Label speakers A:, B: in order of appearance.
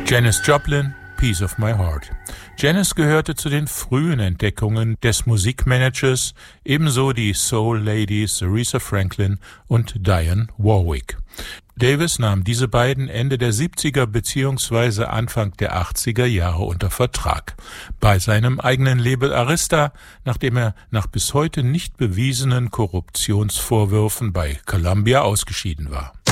A: Janis Joplin, Piece of My Heart. Janis gehörte zu den frühen Entdeckungen des Musikmanagers, ebenso die Soul-Ladies Aretha Franklin und Dionne Warwick. Davis nahm diese beiden Ende der 70er bzw. Anfang der 80er Jahre unter Vertrag. Bei seinem eigenen Label Arista, nachdem er nach bis heute nicht bewiesenen Korruptionsvorwürfen bei Columbia ausgeschieden war.